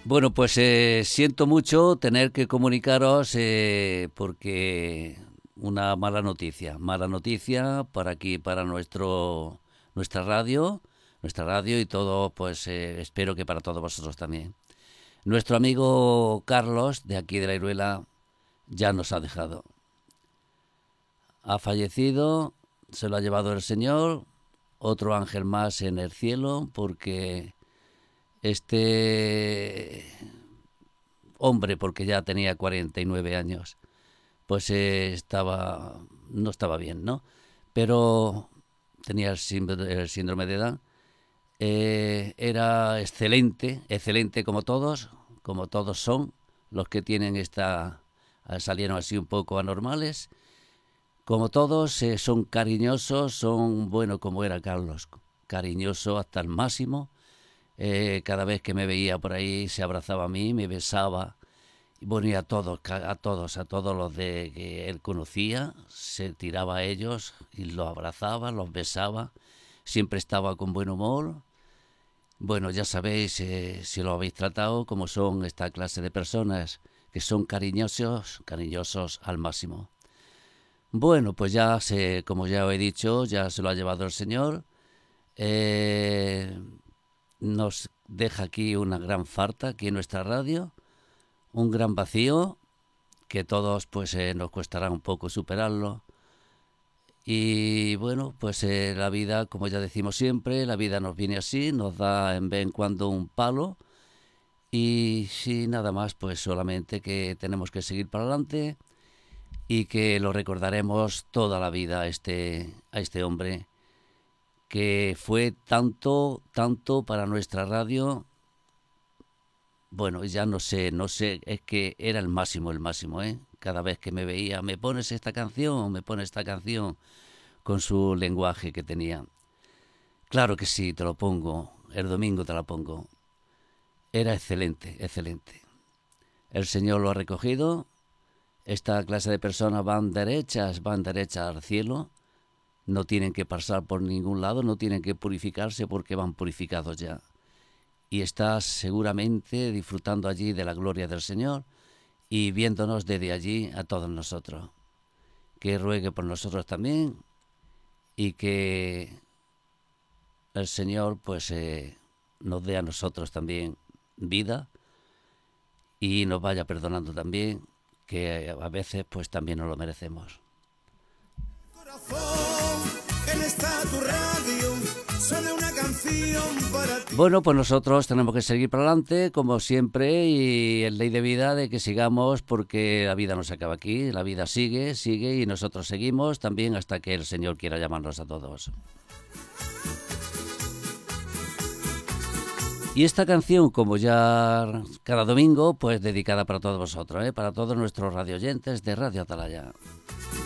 Bueno, pues siento mucho tener que comunicaros porque una mala noticia para aquí, para nuestra radio y todo, pues espero que para todos vosotros también. Nuestro amigo Carlos, de aquí de la Iruela, ya nos ha dejado. Ha fallecido, se lo ha llevado el Señor, otro ángel más en el cielo, porque este hombre, porque ya tenía 49 años, pues no estaba bien, ¿no? Pero tenía el síndrome de Down. Era excelente como todos son los que tienen salieron así un poco anormales. Como todos, son cariñosos, bueno, como era Carlos, cariñoso hasta el máximo. Cada vez que me veía por ahí se abrazaba a mí, me besaba. Y bueno, y a todos los que él conocía, se tiraba a ellos y los abrazaba, los besaba. Siempre estaba con buen humor. Bueno, ya sabéis, si lo habéis tratado, como son esta clase de personas que son cariñosos al máximo. Bueno, pues como ya os he dicho, ya se lo ha llevado el Señor. Nos deja aquí una gran falta aquí en nuestra radio, un gran vacío que todos pues nos costará un poco superarlo. Y bueno, pues la vida, como ya decimos siempre, la vida nos viene así, nos da en vez en cuando un palo y sí, nada más, pues solamente que tenemos que seguir para adelante y que lo recordaremos toda la vida a este hombre que fue tanto para nuestra radio. Bueno, ya no sé, es que era el máximo, ¿eh? Cada vez que me veía, me pones esta canción, con su lenguaje que tenía. Claro que sí, te lo pongo, el domingo te la pongo. Era excelente. El Señor lo ha recogido, esta clase de personas van derechas al cielo, no tienen que pasar por ningún lado, no tienen que purificarse porque van purificados ya. Y estás seguramente disfrutando allí de la gloria del Señor y viéndonos desde allí a todos nosotros. Que ruegue por nosotros también y que el Señor pues nos dé a nosotros también vida y nos vaya perdonando también, que a veces pues también nos lo merecemos. En esta tu radio suena una canción para ti. Bueno, pues nosotros tenemos que seguir para adelante, como siempre, y es ley de vida de que sigamos porque la vida no se acaba aquí, la vida sigue y nosotros seguimos también hasta que el Señor quiera llamarnos a todos. Y esta canción, como ya cada domingo, pues dedicada para todos vosotros, para todos nuestros radioyentes de Radio Atalaya.